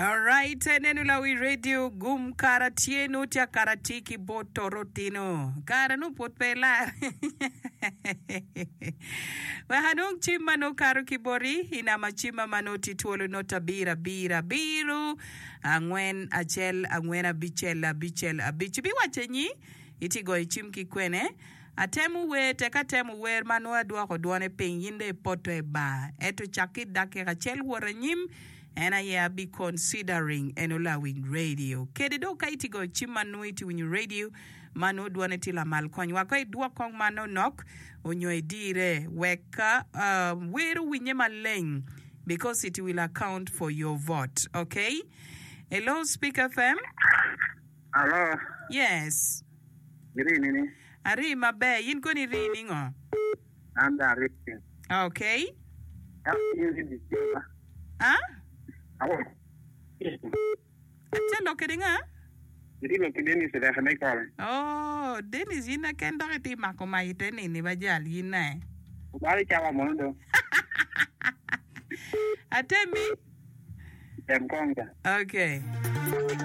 All right, nenu la wi radio gum karatieno tia karatiki botorotino. Karanu potpela. Wahanung chima no karu kibori ina machima manoti tuolo nota bira biru angwen achel angwena bichel abichi wachenyi itigo ichim kikwene atemu we teka temu we manwa duako duane penginde poto eba eto chaki dake achel waranyim and I be considering enolawing radio. Kedido kaitigo chimanuiti when you radio mano duaneti la malkony wako dua kong mano nok onyo edire weka weru winyema leng because it will account for your vote. Okay? Hello, Speaker FM. Hello. Yes. Rini. Ari mabe yin koni rini ngo. Anda rini. Okay. Huh? Hello, kedinga. Oh, Dennis, yina kendo kiti makoma iteni ni bajal yina. Ubali chawa mondo. Atemi. Temkonga. Okay.